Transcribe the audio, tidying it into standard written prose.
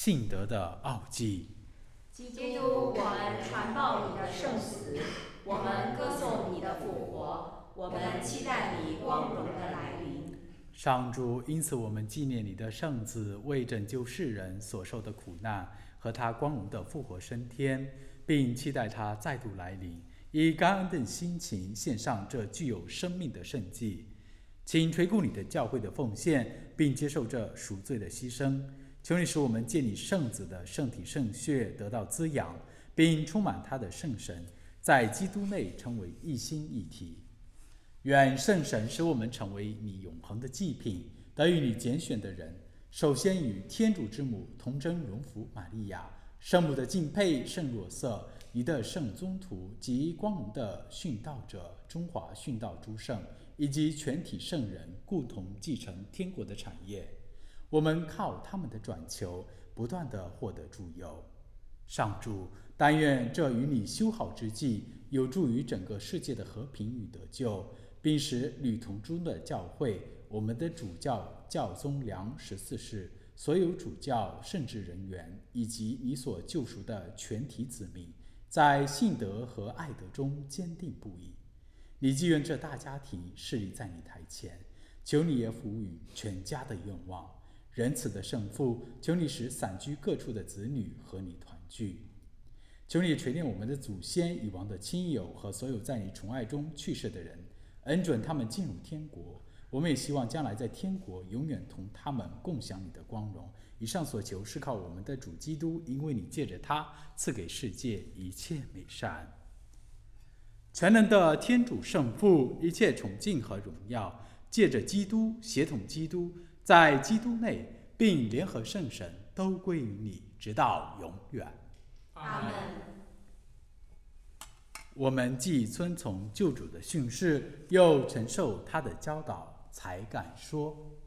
信德的奥迹。 基督，我们传报你的圣死，我们歌颂你的复活，我们期待你光荣的来临。 上主，因此我们纪念你的圣子为拯救世人所受的苦难和他光荣的复活升天，并期待他再度来临，以感恩的心情献上这具有生命的圣祭。请垂顾你的教会的奉献，并接受这赎罪的牺牲。求你使我们借你圣子的圣体圣血得到滋养，并充满他的圣神，在基督内成为一心一体。愿圣神使我们成为你永恒的祭品，得与你拣选的人，首先与天主之母童贞荣福玛利亚、圣母的敬佩圣若瑟、你的圣宗徒及光荣的殉道者、中华殉道诸圣以及全体圣人共同继承天国的产业。我们靠他们的转求，不断地获得助佑。上主，但愿这与你修好之际，有助于整个世界的和平与得救，并使旅途中的教会、我们的主教教宗良14世、所有主教圣职人员以及你所救赎的全体子民，在信德和爱德中坚定不移。你既愿这大家庭侍立在你台前，求你也抚允全家的愿望。仁慈的圣父，求你使散居各处的子女和你团聚。求你垂念我们的祖先已亡的亲友和所有在你宠爱中去世的人，恩准他们进入天国。我们也希望将来在天国永远同他们共享你的光荣。以上所求是靠我们的主基督，因为你借着他赐给世界一切美善。全能的天主圣父，一切崇敬和荣耀借着基督，协同基督，在基督内，并联合圣神，都归于你，直到永远。 阿们。 我们既遵从救主的训示，又承受他的教导，才敢说：